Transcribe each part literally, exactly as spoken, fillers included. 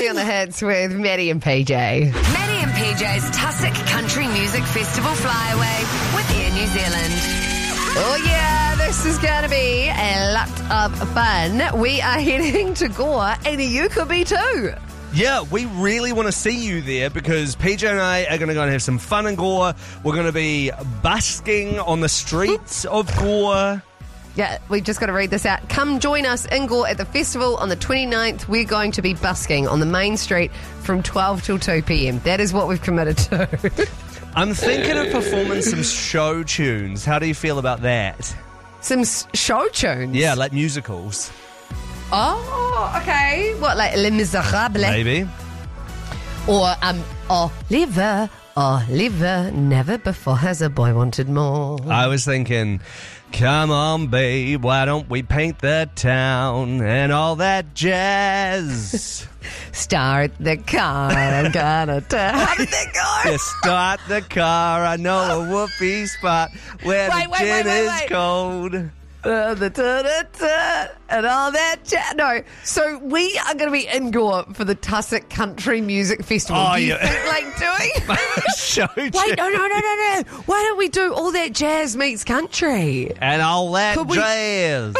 Firstly on the hits with Maddie and P J. Maddie and P J's Tussock Country Music Festival Flyaway with Air New Zealand. Oh yeah, this is going to be a lot of fun. We are heading to Gore, and you could be too. Yeah, we really want to see you there because P J and I are going to go and have some fun in Gore. We're going to be busking on the streets of Gore. Yeah, we just got to read this out. Come join us in Gore at the festival on the twenty-ninth. We're going to be busking on the main street from twelve till two p.m. That is what we've committed to. I'm thinking of performing some show tunes. How do you feel about that? Some s- show tunes? Yeah, like musicals. Oh, okay. What, like Les Miserables? Maybe. Or um, Oliver, Oliver, never before has a boy wanted more. I was thinking, come on, babe, why don't we paint the town and all that jazz? Start the car, I'm gonna turn. How did that go? Yeah, start the car, I know a whoopee spot where Wait, the wait, gin wait, wait, is wait. cold. Uh, the da, da, da, and all that chat. No, so we are going to be in Gore for the Tussock Country Music Festival. Oh, do you yeah. think like doing? Show Wait, tune. no, no, no, no, no. Why don't we do all that jazz meets country? And all that Could we- jazz.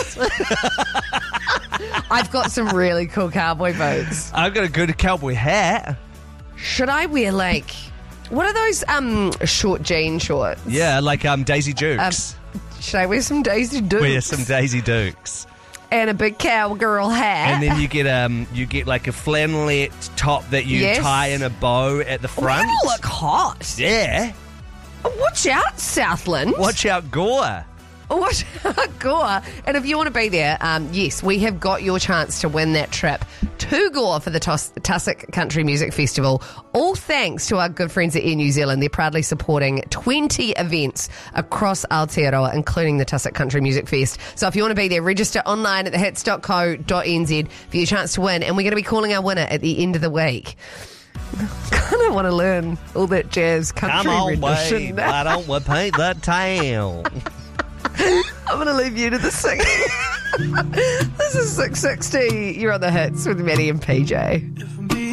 I've got some really cool cowboy boots. I've got a good cowboy hat. Should I wear like, what are those um short jean shorts? Yeah, like um Daisy Dukes. Um, Should I wear some Daisy Dukes? Wear some Daisy Dukes. And a big cowgirl hat. And then you get um you get like a flannelette top that you Yes. tie in a bow at the We're front. gonna look hot. Yeah. Watch out, Southland. Watch out, Gore. Watch out, Gore. And if you want to be there, um, yes, we have got your chance to win that trip to Gore for the Tus- Tussock Country Music Festival. All thanks to our good friends at Air New Zealand. They're proudly supporting twenty events across Aotearoa, including the Tussock Country Music Fest. So if you want to be there, register online at the hits dot co dot n z for your chance to win. And we're going to be calling our winner at the end of the week. I kind of want to learn all that jazz country Come on, rendition. babe. Why don't we paint the town? I'm going to leave you to the singing. This is six sixty. You're on the hits with Maddie and P J.